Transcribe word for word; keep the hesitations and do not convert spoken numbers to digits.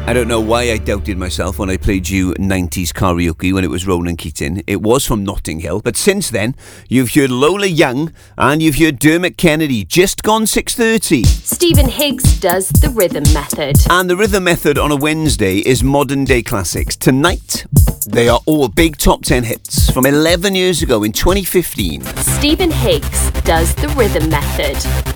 I don't know why I doubted myself when I played you nineties karaoke when it was Ronan Keating. It was from Notting Hill. But since then, you've heard Lola Young and you've heard Dermot Kennedy. Just gone six thirty. Stephen Higgs does the rhythm method. And the rhythm method on a Wednesday is modern day classics. Tonight, they are all big top ten hits from eleven years ago in twenty fifteen. Stephen Higgs does the rhythm method.